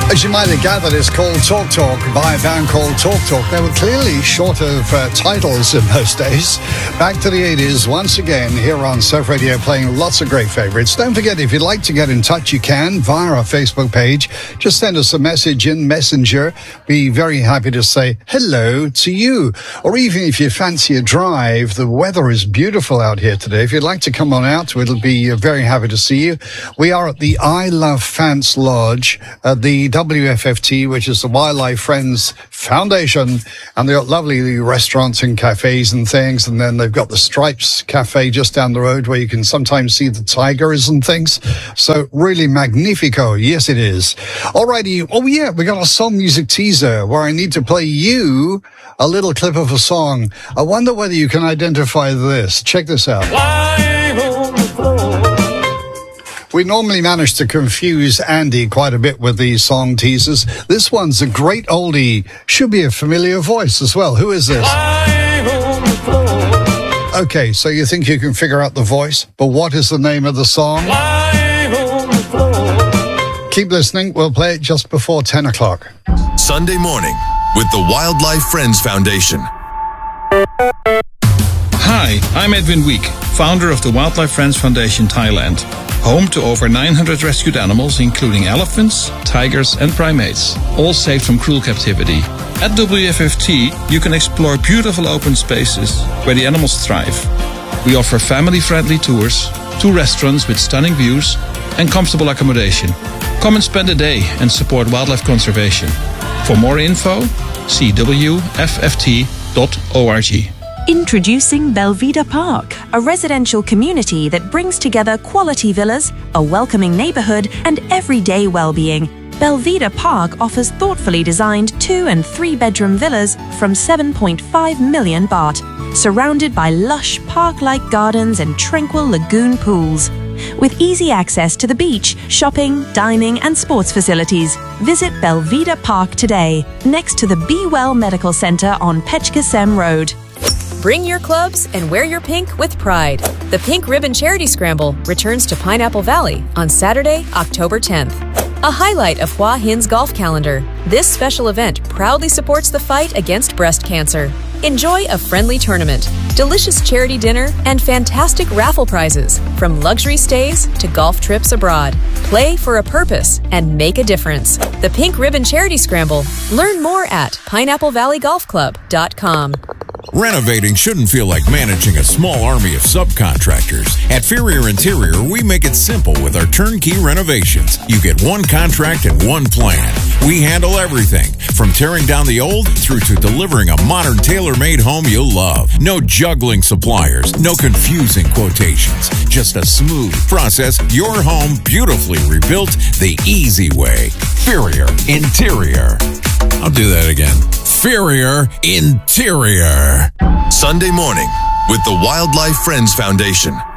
As you might have gathered, it's called Talk Talk by a band called Talk Talk. They were clearly short of titles in those days. Back to the 80s, once again, here on Surf Radio, playing lots of great favorites. Don't forget, if you'd like to get in touch, you can via our Facebook page. Just send us a message in Messenger. Be very happy to say hello to you. Or even if you fancy a drive, the weather is beautiful out here today. If you'd like to come on out, we'll be very happy to see you. We are at the I Love Fants Lodge at the WFFT, which is the Wildlife Friends Foundation, and they've got lovely restaurants and cafes and things, and then they've got the Stripes Cafe just down the road where you can sometimes see the tigers and things. So really magnifico. Yes, it is. Alrighty. Oh yeah, we got a song music teaser where I need to play you a little clip of a song. I wonder whether you can identify this. Check this out. We normally manage to confuse Andy quite a bit with these song teasers. This one's a great oldie. Should be a familiar voice as well. Who is this? Okay, so you think you can figure out the voice, but what is the name of the song? Keep listening. We'll play it just before 10 o'clock. Sunday morning with the Wildlife Friends Foundation. Hi, I'm Edwin Week, founder of the Wildlife Friends Foundation Thailand, home to over 900 rescued animals, including elephants, tigers, and primates, all saved from cruel captivity. At WFFT, you can explore beautiful open spaces where the animals thrive. We offer family-friendly tours, 2 restaurants with stunning views, and comfortable accommodation. Come and spend a day and support wildlife conservation. For more info, see wfft.org. Introducing Belvedere Park, a residential community that brings together quality villas, a welcoming neighborhood, and everyday well-being. Belvedere Park offers thoughtfully designed 2- and 3-bedroom villas from 7.5 million baht, surrounded by lush park-like gardens and tranquil lagoon pools. With easy access to the beach, shopping, dining, and sports facilities, visit Belvedere Park today, next to the Be Well Medical Center on Pechkasem Road. Bring your clubs and wear your pink with pride. The Pink Ribbon Charity Scramble returns to Pineapple Valley on Saturday, October 10th. A highlight of Hua Hin's golf calendar, this special event proudly supports the fight against breast cancer. Enjoy a friendly tournament, delicious charity dinner, and fantastic raffle prizes, from luxury stays to golf trips abroad. Play for a purpose and make a difference. The Pink Ribbon Charity Scramble. Learn more at pineapplevalley.golfclub.com. Renovating shouldn't feel like managing a small army of subcontractors. At Ferrier Interior, we make it simple with our turnkey renovations. You get one contract and one plan. We handle everything, from tearing down the old through to delivering a modern tailor-made home you'll love. No juggling suppliers, no confusing quotations. Just a smooth process, your home beautifully rebuilt the easy way. Ferrier Interior. I'll do that again. Ferrier Interior. Sunday morning with the Wildlife Friends Foundation.